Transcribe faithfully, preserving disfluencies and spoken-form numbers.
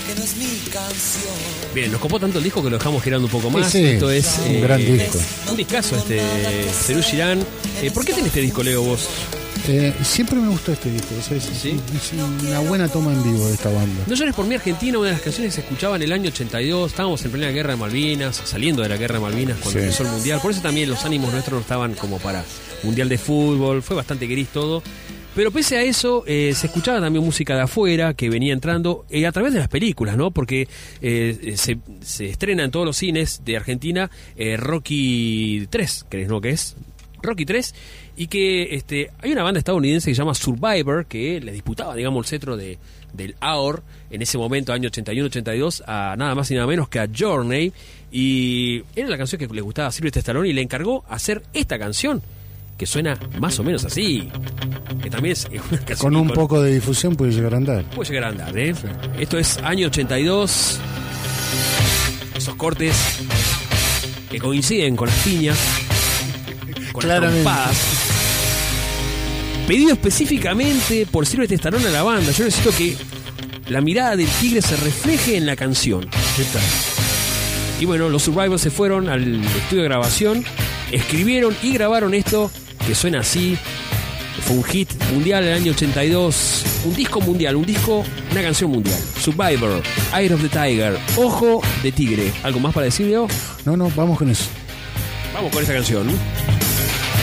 Bien, nos copó tanto el disco que lo dejamos girando un poco más. Sí, sí, Esto es un eh, gran disco. Un discazo este Serú Girán. Eh, ¿Por qué tenés este disco, Leo, vos? Eh, siempre me gustó este disco, o sea, es, ¿Sí? es una buena toma en vivo de esta banda. No llores por mí, Argentina, una de las canciones que se escuchaba en el año ochenta y dos. Estábamos en plena guerra de Malvinas, saliendo de la guerra de Malvinas cuando Sí. empezó el Mundial. Por eso también los ánimos nuestros no estaban como para Mundial de Fútbol. Fue bastante gris todo. Pero pese a eso, eh, se escuchaba también música de afuera que venía entrando eh, a través de las películas, ¿no? Porque eh, se, se estrena en todos los cines de Argentina eh, Rocky tres, ¿crees, no? ¿Qué es? Rocky tres, y que este hay una banda estadounidense que se llama Survivor, que le disputaba, digamos, el cetro de, del A O R en ese momento, año ochenta y uno ochenta y dos, a nada más y nada menos que a Journey, y era la canción que le gustaba a Sylvester Stallone y le encargó hacer esta canción, que suena más o menos así, que también es una canción Con un con, poco de difusión puede llegar a andar. puede llegar a andar, ¿eh? Sí. Esto es año ochenta y dos, esos cortes que coinciden con las piñas, con las Claramente. trompadas, pedido específicamente por Sylvester Stallone a la banda. Yo necesito que la mirada del tigre se refleje en la canción. ¿Qué tal? Y bueno, los Survivors se fueron al estudio de grabación, escribieron y grabaron esto, que suena así. Fue un hit mundial en el año ochenta y dos, un disco mundial, un disco, una canción mundial. Survivor, Eye of the Tiger, Ojo de Tigre. ¿Algo más para decir, Leo? No, no, vamos con eso. Vamos con esta canción.